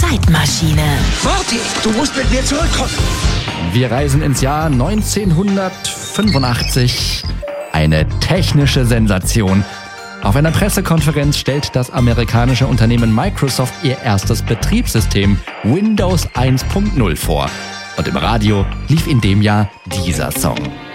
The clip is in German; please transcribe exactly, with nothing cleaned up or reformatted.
Zeitmaschine. Marty, du musst mit mir zurückkommen. Wir reisen ins Jahr neunzehnhundertfünfundachtzig. Eine technische Sensation. Auf einer Pressekonferenz stellt das amerikanische Unternehmen Microsoft ihr erstes Betriebssystem Windows eins Punkt null vor. Und im Radio lief in dem Jahr dieser Song.